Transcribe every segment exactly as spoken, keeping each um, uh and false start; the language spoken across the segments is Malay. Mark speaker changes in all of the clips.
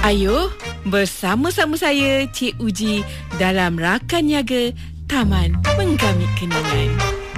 Speaker 1: Ayuh, bersama-sama saya Cik Uji dalam Rakan Niaga Taman Menggamit Kenangan.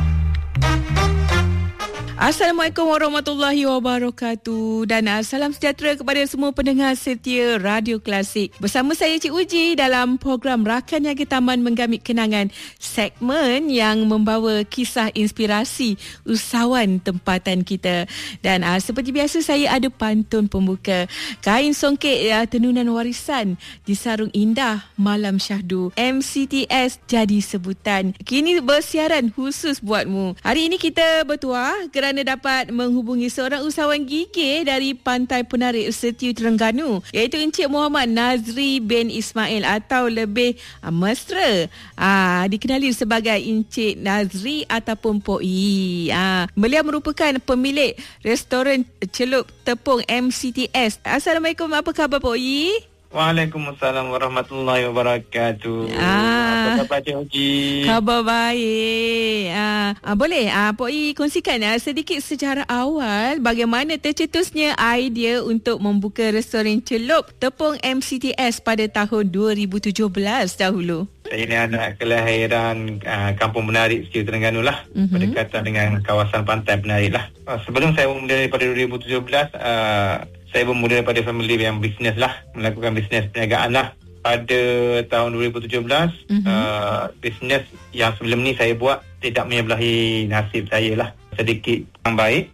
Speaker 1: Assalamualaikum warahmatullahi wabarakatuh dan uh, salam sejahtera kepada semua pendengar setia Radio Klasik. Bersama saya Cik Uji dalam program Rakan Niaga Taman Menggamit Kenangan, segmen yang membawa kisah inspirasi usahawan tempatan kita. Dan uh, seperti biasa saya ada pantun pembuka. Kain songket uh, tenunan warisan disarung indah malam syahdu. M C T S jadi sebutan. Kini bersiaran khusus buatmu. Hari ini kita bertuah kerana kerana dapat menghubungi seorang usahawan gigih dari Pantai Penarik Setiu Terengganu, iaitu Encik Muhammad Nazri bin Ismail atau lebih uh, mesra uh, dikenali sebagai Encik Nazri ataupun Pok I. Uh, beliau merupakan pemilik restoran celup tepung M C T S. Assalamualaikum, apa khabar Pok I?
Speaker 2: Waalaikumsalam warahmatullahi wabarakatuh.
Speaker 1: Ah,
Speaker 2: apa khabar Cik Uji?
Speaker 1: Khabar baik. Ah, ah, boleh ah, Pok I kongsikan ah, sedikit secara awal bagaimana tercetusnya idea untuk membuka restoran celup tepung M C T S pada tahun dua ribu tujuh belas dahulu.
Speaker 2: Saya ni anak kelahiran uh, Kampung Penarik Setiu Terengganu lah, mm-hmm. berdekatan dengan kawasan Pantai Penarik lah. Uh, sebelum saya bermula daripada dua ribu tujuh belas, uh, saya bermula daripada family yang bisnes lah, melakukan bisnes perniagaan lah. Pada tahun dua ribu tujuh belas, mm-hmm. uh, bisnes yang sebelum ni saya buat tidak menyebelahi nasib saya lah. Sedikit yang baik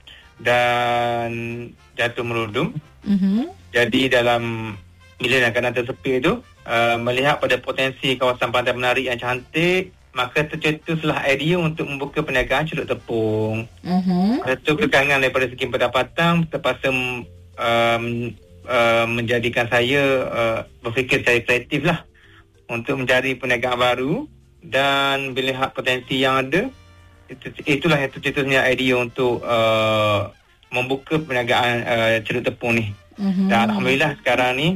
Speaker 2: dan jatuh merudum. Mm-hmm. Jadi dalam bila nak keadaan tersepit itu, uh, melihat pada potensi kawasan Pantai Penarik yang cantik, maka tercetuslah idea untuk membuka perniagaan celup tepung. Mm-hmm. Itu kekangan daripada segi pendapatan terpaksa um, uh, menjadikan saya uh, berfikir secara kreatif lah untuk mencari perniagaan baru, dan melihat potensi yang ada, itu, itulah yang tercetusnya idea untuk uh, membuka perniagaan uh, celup tepung ni. Mm-hmm. Dan alhamdulillah sekarang ni,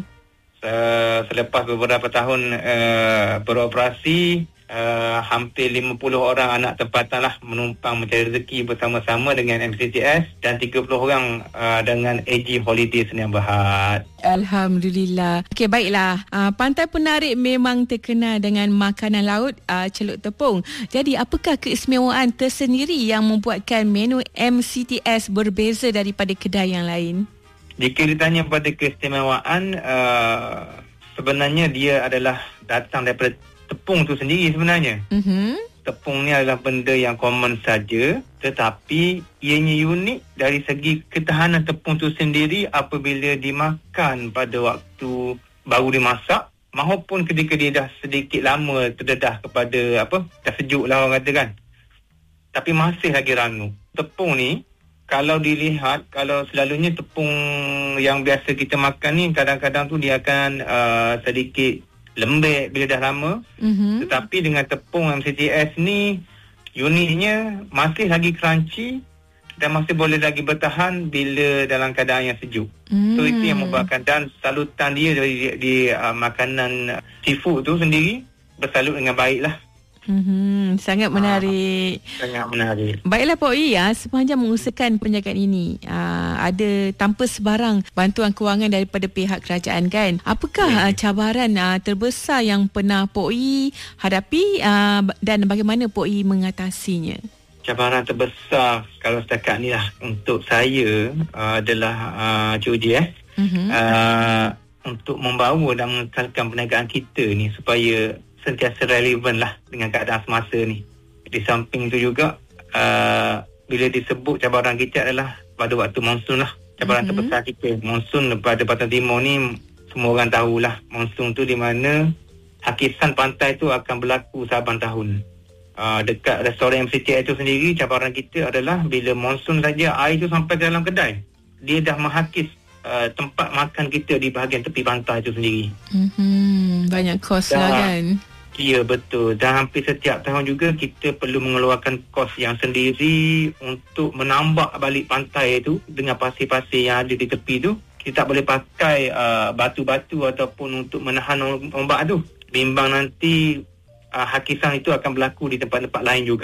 Speaker 2: Uh, selepas beberapa tahun uh, beroperasi, uh, hampir lima puluh orang anak tempatan lah menumpang mencari rezeki bersama-sama dengan M C T S, dan tiga puluh orang uh, dengan A G Holiday Sdn Bhd.
Speaker 1: Alhamdulillah. Okey, baiklah. Uh, Pantai Penarik memang terkenal dengan makanan laut uh, celup tepung. Jadi apakah keistimewaan tersendiri yang membuatkan menu M C T S berbeza daripada kedai yang lain?
Speaker 2: Jika ditanya pada keistimewaan, uh, sebenarnya dia adalah datang daripada tepung tu sendiri sebenarnya. Mm-hmm. Tepung ni adalah benda yang common saja, tetapi ianya unik dari segi ketahanan tepung tu sendiri apabila dimakan pada waktu baru dimasak, maupun ketika dia dah sedikit lama terdedah kepada apa, dah sejuk lah orang kata kan, tapi masih lagi rangup. Tepung ni, kalau dilihat, kalau selalunya tepung yang biasa kita makan ni, kadang-kadang tu dia akan uh, sedikit lembek bila dah lama. Mm-hmm. Tetapi dengan tepung M C T S ni, uniknya masih lagi crunchy dan masih boleh lagi bertahan bila dalam keadaan yang sejuk. Mm. So itu yang membuatkan, dan salutan dia di, di uh, makanan seafood tu sendiri bersalut dengan baik lah.
Speaker 1: Hmm, sangat menarik.
Speaker 2: Ah, sangat menarik.
Speaker 1: Baiklah Pok I, ya, sepanjang mengusahakan perniagaan ini, aa, ada tanpa sebarang bantuan kewangan daripada pihak kerajaan kan. Apakah ya. cabaran aa, terbesar yang pernah Pok I hadapi aa, dan bagaimana Pok I mengatasinya?
Speaker 2: Cabaran terbesar kalau setakat ni lah untuk saya aa, adalah aa, Cik Uji eh. Mm-hmm. Aa, untuk membawa dan mengekalkan perniagaan kita ni supaya sentiasa relevan lah dengan keadaan semasa ni. Di samping tu juga, uh, bila disebut cabaran kita adalah pada waktu monsun lah. Cabaran mm-hmm. terbesar kita. Monsun pada Pantai Timur ni, semua orang tahulah. Monsun tu di mana hakisan pantai tu akan berlaku saban tahun. Uh, dekat restoran M C T S itu sendiri, cabaran kita adalah bila monsun saja air tu sampai ke dalam kedai, dia dah menghakis uh, tempat makan kita di bahagian tepi pantai itu sendiri.
Speaker 1: Mm-hmm. Banyak kos lah kan.
Speaker 2: Ya, betul. Dan hampir setiap tahun juga kita perlu mengeluarkan kos yang sendiri untuk menambak balik pantai itu dengan pasir-pasir yang ada di tepi tu. Kita tak boleh pakai uh, batu-batu ataupun untuk menahan ombak tu. Bimbang nanti uh, hakisan itu akan berlaku di tempat-tempat lain juga.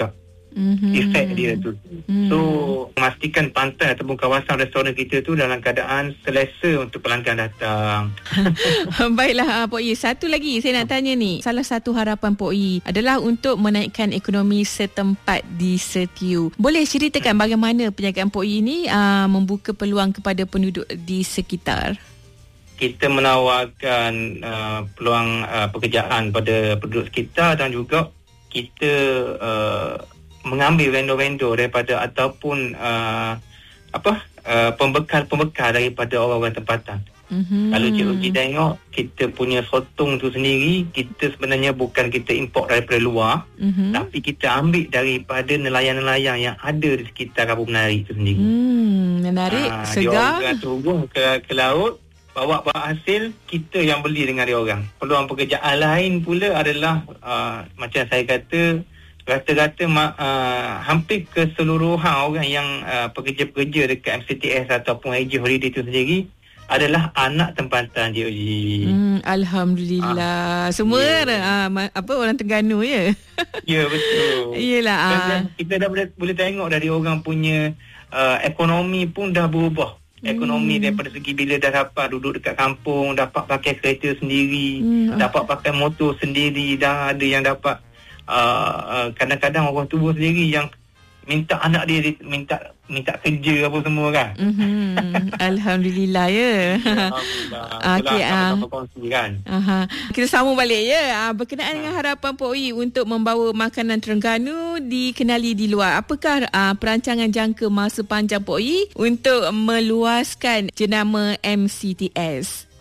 Speaker 2: Mm-hmm. Efek dia tu. Mm. So memastikan pantai ataupun kawasan restoran kita tu dalam keadaan selesa untuk pelanggan datang.
Speaker 1: Baiklah Pok Yi, satu lagi saya nak tanya ni. Salah satu harapan Pok Yi adalah untuk menaikkan ekonomi setempat di Setiu. Boleh ceritakan bagaimana perniagaan Pok Yi ni uh, membuka peluang kepada penduduk di sekitar?
Speaker 2: Kita menawarkan uh, peluang uh, pekerjaan pada penduduk sekitar dan juga kita uh, mengambil vendor-vendor daripada ataupun uh, apa uh, pembekal-pembekal daripada orang-orang tempatan. Mm-hmm. Kalau Cik Uji tengok kita punya sotong tu sendiri, kita sebenarnya bukan kita import daripada luar, mm-hmm. tapi kita ambil daripada nelayan-nelayan yang ada di sekitar Kampung Menari tu sendiri.
Speaker 1: Hmm, menarik, uh, segar.
Speaker 2: Dia orang turun ke, ke laut, bawa-bawa hasil, kita yang beli dengan dia orang. Peluang pekerjaan lain pula adalah uh, macam saya kata, rata-rata uh, hampir keseluruhan orang yang uh, pekerja-pekerja dekat M C T S ataupun A J Holiday itu sendiri adalah anak tempatan Cik Uji.
Speaker 1: Hmm, Alhamdulillah. Ah, Semua yeah. uh, apa orang Terengganu ya?
Speaker 2: Ya, betul.
Speaker 1: Iyalah. Uh.
Speaker 2: Kita dah boleh, boleh tengok dari orang punya uh, ekonomi pun dah berubah. Ekonomi hmm. daripada segi bila dah dapat duduk dekat kampung, dapat pakai kereta sendiri, hmm. dapat pakai motor sendiri, dah ada yang dapat Uh, uh, kadang-kadang orang tua sendiri yang minta anak dia minta minta kerja apa semua kan.
Speaker 1: Mm-hmm. Alhamdulillah ya. Okey ah.
Speaker 2: Kan?
Speaker 1: Aha. Kita sambung balik ya. Uh, berkenaan ha. dengan harapan Pok Yi untuk membawa makanan Terengganu dikenali di luar. Apakah uh, perancangan jangka masa panjang Pok Yi untuk meluaskan jenama M C T S?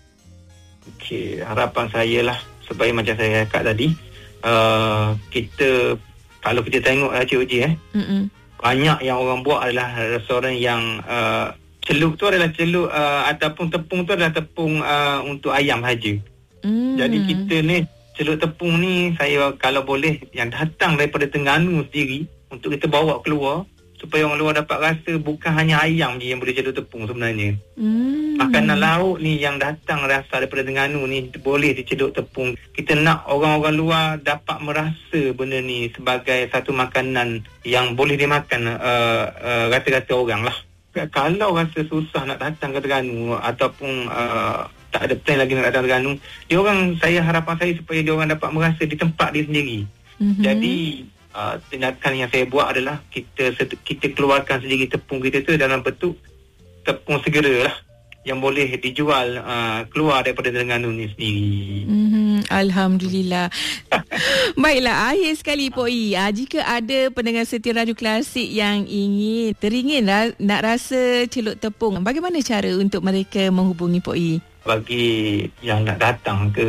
Speaker 2: Okey, harapan saya lah supaya macam saya cakap tadi, Uh, kita kalau kita tengok uh, Cik Uji eh Mm-mm. banyak yang orang buat adalah restoran yang uh, celup tu adalah celup uh, ataupun tepung tu adalah tepung uh, untuk ayam saja. Mm. Jadi kita ni celup tepung ni, saya kalau boleh yang datang daripada Terengganu sendiri untuk kita bawa keluar supaya orang luar dapat rasa bukan hanya ayam je yang boleh celup tepung sebenarnya. Mm. Makanan laut ni yang datang rasa daripada Terengganu ni boleh dicelup tepung. Kita nak orang-orang luar dapat merasa benda ni sebagai satu makanan yang boleh dimakan uh, uh, rata-rata orang lah. Kalau rasa susah nak datang ke Terengganu ataupun uh, tak ada plan lagi nak datang ke Terengganu, dia orang, saya harapan saya supaya dia orang dapat merasa di tempat dia sendiri. Mm-hmm. Jadi Uh, tindakan yang saya buat adalah kita kita keluarkan sendiri tepung kita tu dalam bentuk tepung segera lah yang boleh dijual uh, keluar daripada Terengganu ni sendiri.
Speaker 1: Mm-hmm. Alhamdulillah. Baiklah, akhir sekali Pok Yi, uh, jika ada pendengar setia Radio Klasik yang ingin teringin ra- nak rasa celup tepung, bagaimana cara untuk mereka menghubungi Pok Yi?
Speaker 2: Bagi yang nak datang ke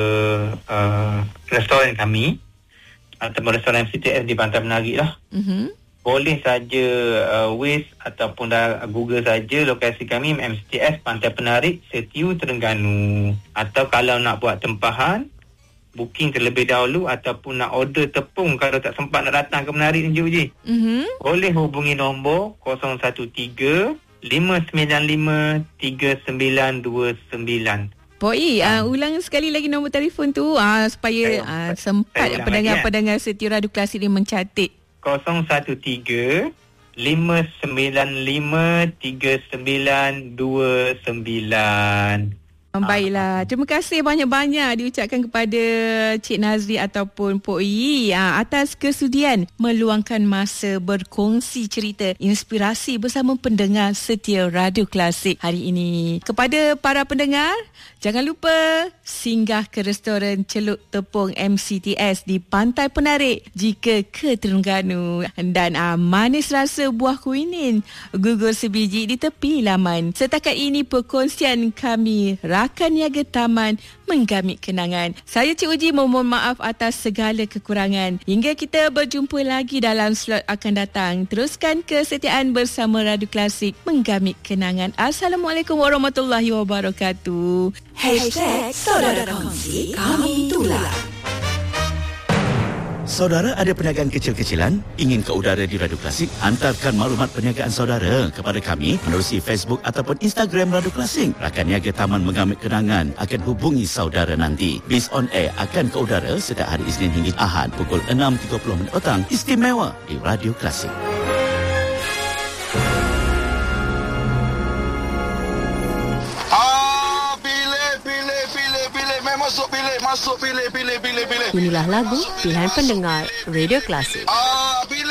Speaker 2: uh, restoran kami atau restoran M C T S di Pantai Menari lah, mm-hmm. boleh saja uh, Waze ataupun dah Google saja lokasi kami M C T S Pantai Penarik Setiu Terengganu. Atau kalau nak buat tempahan, booking terlebih dahulu ataupun nak order tepung kalau tak sempat nak datang ke Menarik ni Uji, mm-hmm. boleh hubungi nombor kosong satu tiga lima sembilan lima tiga sembilan dua sembilan.
Speaker 1: Pok Yi, uh, ulang sekali lagi nombor telefon tu uh, supaya uh, sempat pendengar-pendengar setia Radio Klasik ni mencatat.
Speaker 2: kosong satu tiga lima sembilan lima tiga sembilan dua sembilan.
Speaker 1: Baiklah, terima kasih banyak-banyak diucapkan kepada Cik Nazri ataupun Pok Yi atas kesudian meluangkan masa berkongsi cerita inspirasi bersama pendengar setia Radio Klasik hari ini. Kepada para pendengar, jangan lupa singgah ke restoran celup tepung M C T S di Pantai Penarik jika ke Terengganu dan uh, manis rasa buah kuinin gugur sebiji di tepi laman. Setakat ini perkongsian kami Rakan Niaga Taman menggamit kenangan. Saya Cik Uji memohon maaf atas segala kekurangan. Hingga kita berjumpa lagi dalam slot akan datang. Teruskan kesetiaan bersama Radio Klasik menggamit kenangan. Assalamualaikum warahmatullahi wabarakatuh.
Speaker 3: Hashtag Saudara Kongsi, kami tular. Saudara ada perniagaan kecil-kecilan? Ingin ke udara di Radio Klasik? Hantarkan maklumat perniagaan saudara kepada kami menerusi Facebook ataupun Instagram Radio Klasik. Rakan niaga Taman Mengamit Kenangan akan hubungi saudara nanti. Bis on air akan ke udara setiap hari Isnin hingga Ahad pukul enam tiga puluh minit petang. Istimewa di Radio Klasik.
Speaker 4: Masuk pilih, masuk pilih, pilih, pilih, pilih.
Speaker 5: Inilah lagu pilihan pendengar Radio Klasik.
Speaker 4: Ah, pilih.